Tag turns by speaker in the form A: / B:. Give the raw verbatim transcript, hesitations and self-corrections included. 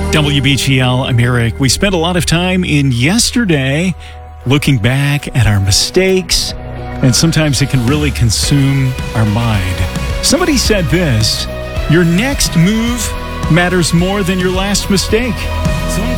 A: W B G L, I'm Eric. We spent a lot of time in yesterday looking back at our mistakes, and sometimes it can really consume our mind. Somebody said this: your next move matters more than your last mistake.